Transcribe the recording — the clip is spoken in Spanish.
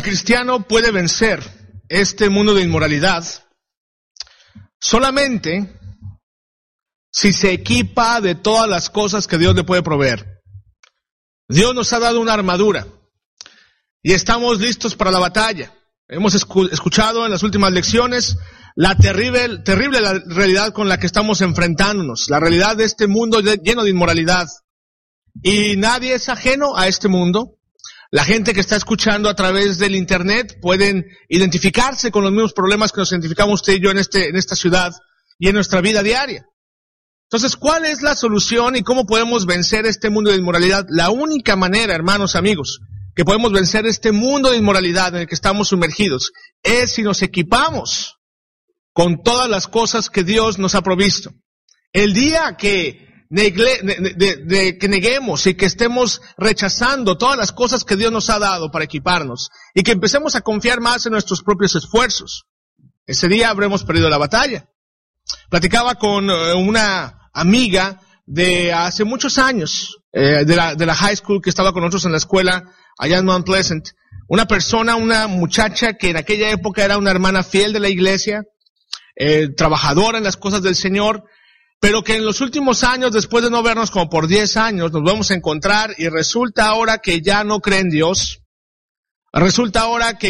cristiano puede vencer este mundo de inmoralidad solamente si se equipa de todas las cosas que Dios le puede proveer. Dios nos ha dado una armadura y estamos listos para la batalla. Hemos escuchado en las últimas lecciones la terrible la realidad con la que estamos enfrentándonos, la realidad de este mundo lleno de inmoralidad. Y nadie es ajeno a este mundo. La gente que está escuchando a través del internet pueden identificarse con los mismos problemas que nos identificamos usted y yo en esta ciudad y en nuestra vida diaria. Entonces, ¿cuál es la solución y cómo podemos vencer este mundo de inmoralidad? La única manera, hermanos, amigos, que podemos vencer este mundo de inmoralidad en el que estamos sumergidos es si nos equipamos con todas las cosas que Dios nos ha provisto. El día que neguemos y que estemos rechazando todas las cosas que Dios nos ha dado para equiparnos y que empecemos a confiar más en nuestros propios esfuerzos, ese día habremos perdido la batalla. Platicaba con una amiga de hace muchos años, de la high school, que estaba con nosotros en la escuela allá en Mount Pleasant. Una muchacha que en aquella época era una hermana fiel de la iglesia, trabajadora en las cosas del Señor, pero que en los últimos años, después de no vernos como por 10 años, nos vamos a encontrar y resulta ahora que ya no cree en Dios. Resulta ahora que